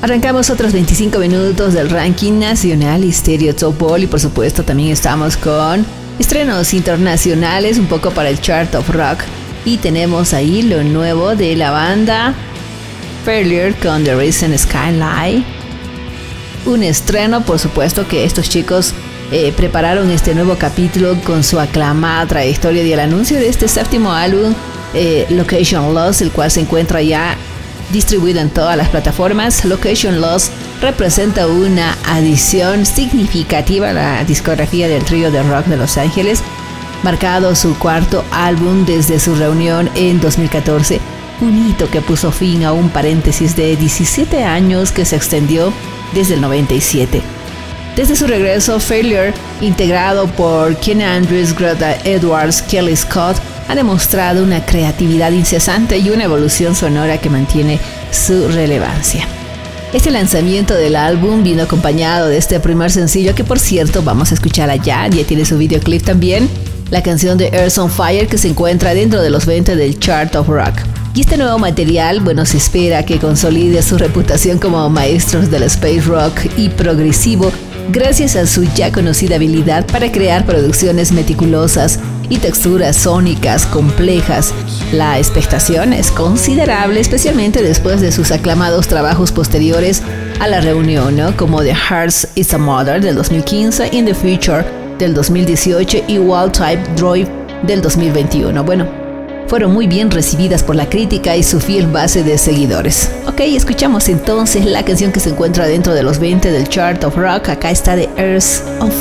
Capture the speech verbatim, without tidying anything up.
Arrancamos otros veinticinco minutos del ranking nacional Stereo Top Ball y por supuesto también estamos con estrenos internacionales, un poco para el Chart of Rock. Y tenemos ahí lo nuevo de la banda Failure con The Recent Skyline. Un estreno, por supuesto, que estos chicos eh, prepararon este nuevo capítulo con su aclamada trayectoria y el anuncio de este séptimo álbum, eh, Location Lost, el cual se encuentra ya distribuido en todas las plataformas. Location Lost representa una adición significativa a la discografía del trío de rock de Los Ángeles, marcado su cuarto álbum desde su reunión en dos mil catorce, un hito que puso fin a un paréntesis de diecisiete años que se extendió desde el noventa y siete. Desde su regreso, Failure, integrado por Ken Andrews, Greta Edwards, Kelly Scott, ha demostrado una creatividad incesante y una evolución sonora que mantiene su relevancia. Este lanzamiento del álbum vino acompañado de este primer sencillo que, por cierto, vamos a escuchar allá, ya tiene su videoclip también, la canción de Earth on Fire, que se encuentra dentro de los veinte del Chart of Rock. Y este nuevo material, bueno, se espera que consolide su reputación como maestros del space rock y progresivo gracias a su ya conocida habilidad para crear producciones meticulosas y texturas sónicas complejas. La expectación es considerable, especialmente después de sus aclamados trabajos posteriores a la reunión, ¿no? Como The Heart is a Mother del dos mil quince, In the Future del dos mil dieciocho y Wild Type Drive del dos mil veintiuno. Bueno, fueron muy bien recibidas por la crítica y su fiel base de seguidores. Ok, escuchamos entonces la canción que se encuentra dentro de los veinte del Chart of Rock. Acá está The Earth on